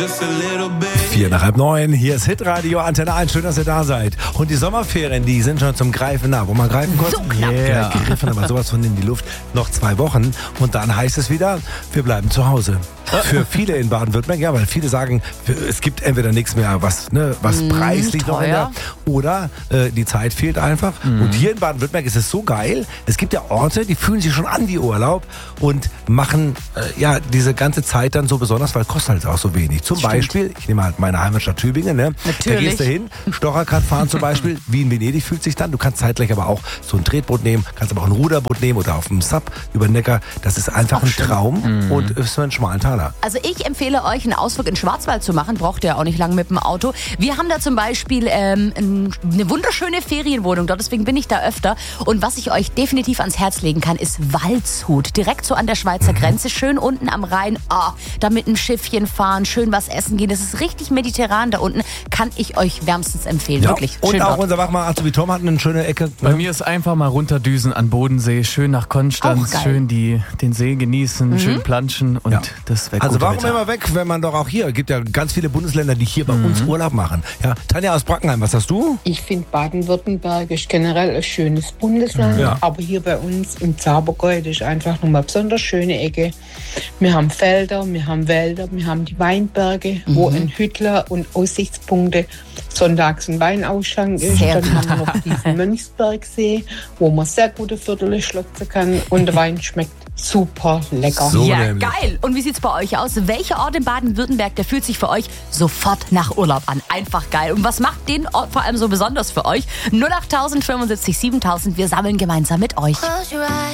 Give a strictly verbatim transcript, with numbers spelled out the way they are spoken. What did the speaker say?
Vier nach halb neun, hier ist Hitradio Antenne eins, schön, dass ihr da seid. Und die Sommerferien, die sind schon zum Greifen nah. Wo man greifen konnte, So knapp. yeah. gegriffen, aber sowas von in die Luft. Noch zwei Wochen und dann heißt es wieder, wir bleiben zu Hause. Für viele in Baden-Württemberg, ja, weil viele sagen, es gibt entweder nichts mehr, was, ne, was Mm, preislich noch in der, teuer. oder äh, die Zeit fehlt einfach. Mhm. Und hier in Baden-Württemberg ist es so geil, es gibt ja Orte, die fühlen sich schon an wie Urlaub und machen äh, ja diese ganze Zeit dann so besonders, weil kostet halt auch so wenig. Zum Stimmt. Beispiel, ich nehme halt meine Heimatstadt Tübingen, ne? Da Natürlich. gehst du hin, Stocherkart fahren zum Beispiel, wie in Venedig fühlt sich dann. Du kannst zeitgleich aber auch so ein Tretboot nehmen, kannst aber auch ein Ruderboot nehmen oder auf dem Sub über den Neckar. Das ist einfach Auch ein schön. Traum und ist so ein schmalen Taler. Also ich empfehle euch, einen Ausflug in Schwarzwald zu machen. Braucht ihr ja auch nicht lange mit dem Auto. Wir haben da zum Beispiel ähm, ein- eine wunderschöne Ferienwohnung dort, deswegen bin ich da öfter. Und was ich euch definitiv ans Herz legen kann, ist Waldshut. Direkt so an der Schweizer Grenze, schön unten am Rhein. Oh, da mit einem Schiffchen fahren, schön was essen gehen. Das ist richtig mediterran da unten. Kann ich euch wärmstens empfehlen. Wirklich. Und Schön auch dort. unser Wachmann Azubi Tom hat eine schöne Ecke. Bei mir ist einfach mal runterdüsen an Bodensee, schön nach Auch Konstanz, geil. schön die, den See genießen, schön planschen und Ja. das wäre Also gut. warum immer weg, wenn man doch auch hier, gibt ja ganz viele Bundesländer, die hier bei uns Urlaub machen. Ja, Tanja aus Brackenheim, was hast du? Ich finde Baden-Württemberg ist generell ein schönes Bundesland, Ja. aber hier bei uns im Zabergäu, das ist einfach nochmal eine besonders schöne Ecke. Wir haben Felder, wir haben Wälder, wir haben die Weinberge, wo ein Hüttler und Aussichtspunkte sonntags ein Weinausschank ist. Sehr Dann haben wir noch diesen Mönchsbergsee, wo man sehr gute Viertel schlotzen kann und der Wein schmeckt super lecker. So Ja, nämlich. geil. Und wie sieht's bei euch aus? Welcher Ort in Baden-Württemberg, der fühlt sich für euch sofort nach Urlaub an? Einfach geil. Und was macht den Ort vor allem so besonders für euch? null acht fünfundsiebzig siebentausend. Wir sammeln gemeinsam mit euch.